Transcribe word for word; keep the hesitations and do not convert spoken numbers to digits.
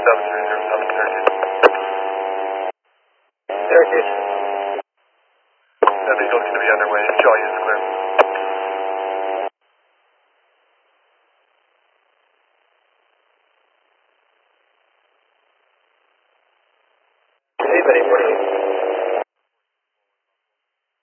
seven three zero seven, Syracuse. Syracuse. The vehicle is going to be underway. Shaw, use clear. Anybody, what do you